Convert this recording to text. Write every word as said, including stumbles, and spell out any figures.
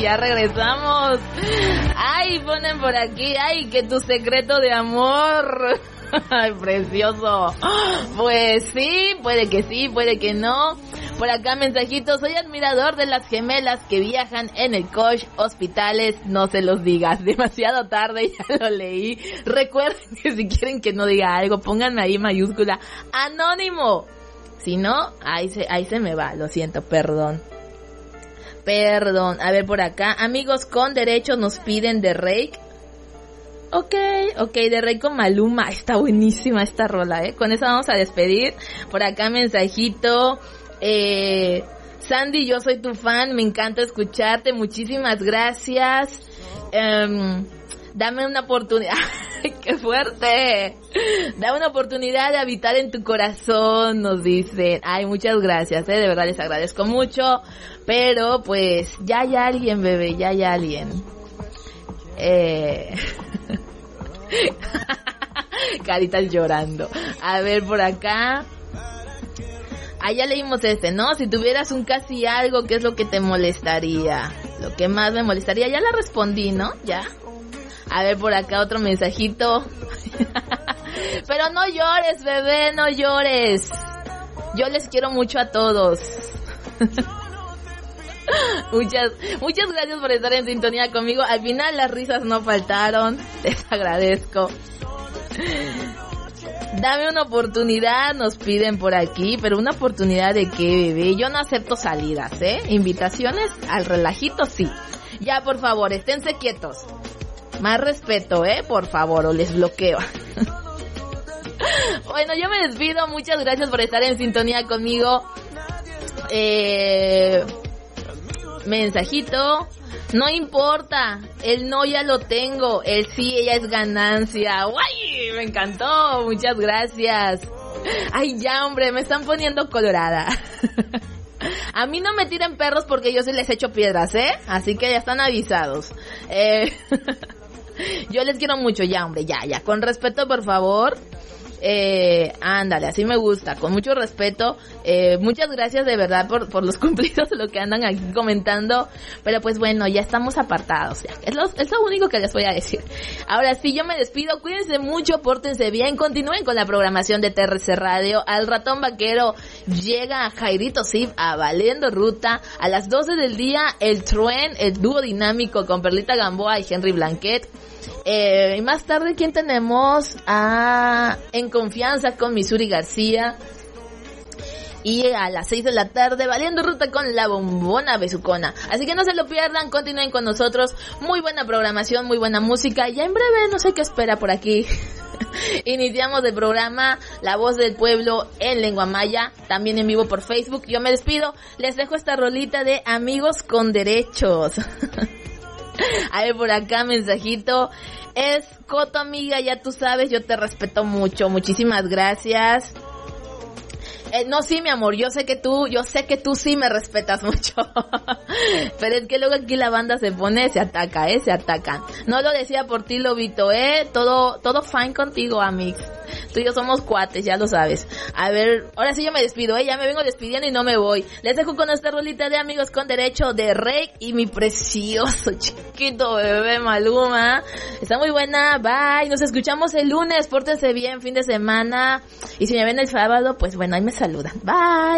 ya regresamos. Ay, ponen por aquí, ay, que tu secreto de amor. Ay, precioso. Pues sí, puede que sí, puede que no. Por acá mensajitos, soy admirador de las gemelas que viajan en el coche, hospitales, no se los digas, demasiado tarde, ya lo leí. Recuerden que si quieren que no diga algo, pónganme ahí mayúscula, anónimo. Si no, ahí se, ahí se me va, lo siento, perdón. Perdón, a ver por acá, amigos con derechos nos piden de Reik. Ok, ok, de Rey con Maluma, está buenísima esta rola, eh. Con eso vamos a despedir. Por acá mensajito, eh, Sandy, yo soy tu fan, me encanta escucharte, muchísimas gracias. Um, dame una oportunidad, qué fuerte. Dame una oportunidad de habitar en tu corazón, nos dicen. Ay, muchas gracias, eh, de verdad les agradezco mucho. Pero pues, ya hay alguien, bebé, ya hay alguien. Eh... Caritas llorando. A ver por acá. Ah, ya leímos este, ¿no? Si tuvieras un casi algo, ¿qué es lo que te molestaría? Lo que más me molestaría, ya la respondí, ¿no? Ya. A ver por acá otro mensajito. Pero no llores, bebé, no llores. Yo les quiero mucho a todos. Muchas, muchas gracias por estar en sintonía conmigo. Al final las risas no faltaron. Les agradezco. Dame una oportunidad, nos piden por aquí. Pero una oportunidad de qué, bebé. Yo no acepto salidas, ¿eh? Invitaciones al relajito, sí. Ya, por favor, esténse quietos. Más respeto, ¿eh? Por favor, o les bloqueo. Bueno, yo me despido. Muchas gracias por estar en sintonía conmigo. Eh... Mensajito, no importa, el no ya lo tengo, el sí, ella es ganancia. ¡Guay! Me encantó, muchas gracias. Ay, ya, hombre, me están poniendo colorada. A mí no me tiren perros porque yo sí les echo piedras, ¿eh? Así que ya están avisados. Eh... Yo les quiero mucho, ya, hombre, ya, ya. Con respeto, por favor. Eh, ándale, así me gusta, con mucho respeto. Eh, muchas gracias de verdad por, por los cumplidos, lo que andan aquí comentando. Pero pues bueno, ya estamos apartados, ya. Es lo, es lo único que les voy a decir. Ahora sí, yo me despido, cuídense mucho, pórtense bien, continúen con la programación de T R C Radio. Al ratón vaquero llega Jairito Sif a Valiendo Ruta. A las doce del día, el Truen, el dúo dinámico con Perlita Gamboa y Henry Blanquet. Eh, y más tarde, ¿quién tenemos? Ah, En Confianza con Missouri García. Y a las seis de la tarde, Valiendo Ruta con La Bombona Besucona. Así que no se lo pierdan, continúen con nosotros. Muy buena programación, muy buena música. Ya en breve, no sé qué espera por aquí. Iniciamos el programa La Voz del Pueblo en lengua maya, también en vivo por Facebook. Yo me despido, les dejo esta rolita de Amigos con Derechos. A ver, por acá, mensajito. Es Coto, amiga, ya tú sabes, yo te respeto mucho. Muchísimas gracias. Eh, no, sí, mi amor, yo sé que tú, yo sé que tú sí me respetas mucho. Pero es que luego aquí la banda se pone, se ataca, eh, se atacan. No lo decía por ti, Lobito, eh. Todo, todo fine contigo, amix. Tú y yo somos cuates, ya lo sabes. A ver, ahora sí yo me despido, eh. Ya me vengo despidiendo y no me voy. Les dejo con esta rolita de Amigos con Derecho de Rey y mi precioso chiquito bebé Maluma. Está muy buena, bye. Nos escuchamos el lunes, pórtense bien, fin de semana. Y si me ven el sábado, pues bueno, ahí me saludan. Bye.